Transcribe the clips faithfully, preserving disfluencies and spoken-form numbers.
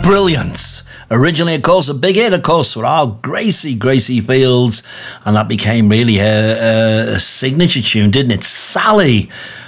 Brilliance. Originally, of course, a big hit, of course, for our Gracie, Gracie Fields. And that became really a, a signature tune, didn't it? Sally.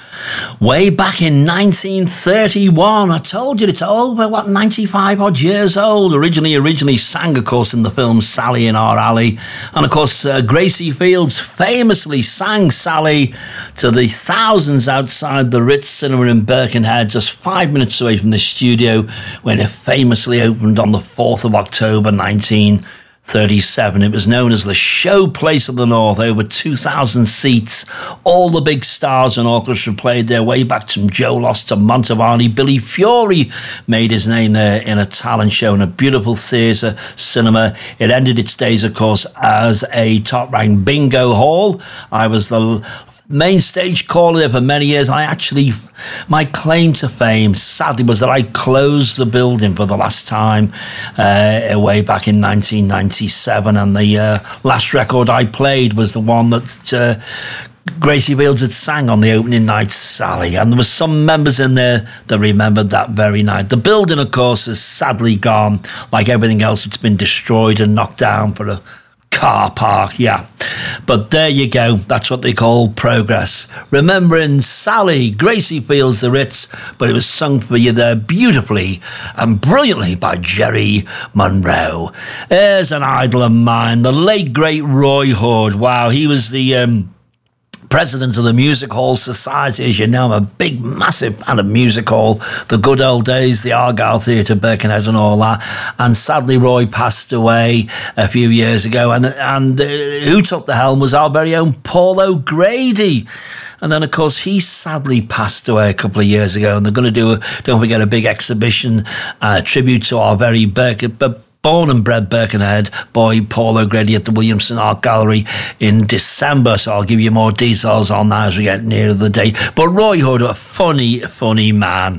Way back in nineteen thirty-one, I told you it's over, what, ninety-five odd years old. Originally, originally sang, of course, in the film Sally in Our Alley. And, of course, uh, Gracie Fields famously sang Sally to the thousands outside the Ritz Cinema in Birkenhead, just five minutes away from the studio, when it famously opened on the fourth of October, nineteen thirty-seven. It was known as the Showplace of the North, over two thousand seats. All the big stars and orchestra played their way back from Joe Loss to Mantovani. Billy Fury made his name there in a talent show in a beautiful theatre cinema. It ended its days, of course, as a top-ranked bingo hall. I was the main stage caller there for many years. I actually, my claim to fame, sadly, was that I closed the building for the last time uh, way back in nineteen ninety-seven, and the uh, last record I played was the one that uh, Gracie Fields had sang on the opening night, Sally, and there were some members in there that remembered that very night. The building, of course, is sadly gone. Like everything else, it's been destroyed and knocked down for a car park, yeah. But there you go. That's what they call progress. Remembering Sally, Gracie Fields, the Ritz, but it was sung for you there beautifully and brilliantly by Jerry Monroe. There's an idol of mine, the late, great Roy Hood. Wow, he was the Um, president of the Music Hall Society. As you know, I'm a big, massive fan of music hall. The good old days, the Argyle Theatre, Birkenhead and all that. And sadly, Roy passed away a few years ago. And, and uh, who took the helm was our very own Paul O'Grady. And then, of course, he sadly passed away a couple of years ago. And they're going to do, a, don't forget, a big exhibition, uh, tribute to our very Birkenhead, born and bred Birkenhead boy Paul O'Grady at the Williamson Art Gallery in December. So I'll give you more details on that as we get nearer the date. But Roy Hood, a funny, funny man.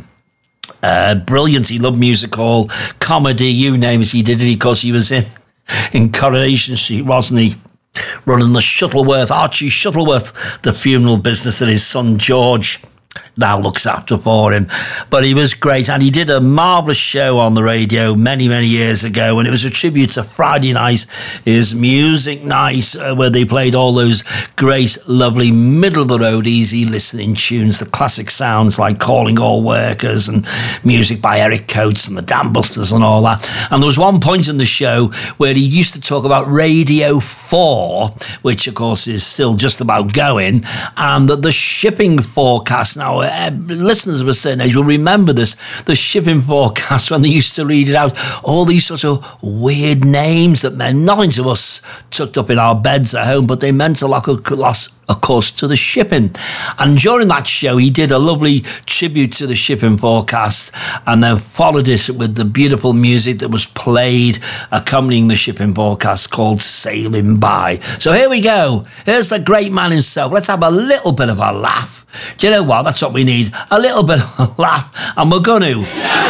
Uh, brilliant. He loved music hall, comedy, you name it. He did it because he was in, in Coronation Street, wasn't he? Running the Shuttleworth, Archie Shuttleworth, the funeral business that his son George now looks after for him. But he was great, and he did a marvellous show on the radio many, many years ago, and it was a tribute to Friday night, his music night, uh, where they played all those great, lovely, middle-of-the-road, easy listening tunes, the classic sounds like Calling All Workers and music by Eric Coates and the Dam Busters and all that. And there was one point in the show where he used to talk about Radio four, which, of course, is still just about going, and that the shipping forecast. Now, uh, listeners of a certain age will remember this, the shipping forecast, when they used to read it out, all these sort of weird names that meant nothing to us tucked up in our beds at home, but they meant a lot of, of course, to the shipping. And during that show, he did a lovely tribute to the shipping forecast and then followed it with the beautiful music that was played accompanying the shipping forecast called Sailing By. So here we go. Here's the great man himself. Let's have a little bit of a laugh. Do you know what? That's what we need. A little bit of a laugh. And we're going to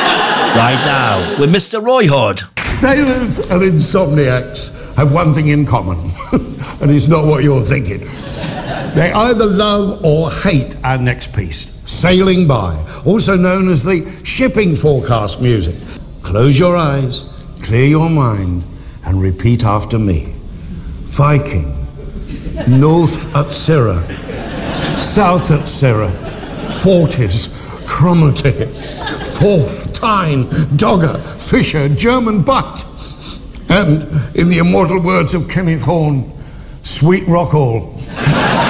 right now with Mister Roy Hood. Sailors and insomniacs have one thing in common, and it's not what you're thinking. They either love or hate our next piece, Sailing By, also known as the shipping forecast music. Close your eyes, clear your mind, and repeat after me. Viking, North at Cirrha, South at Cirrha, Fortis, Cromarty, Forth, Tyne, Dogger, Fisher, German Butt, and, in the immortal words of Kenneth Horne, Sweet Rockall.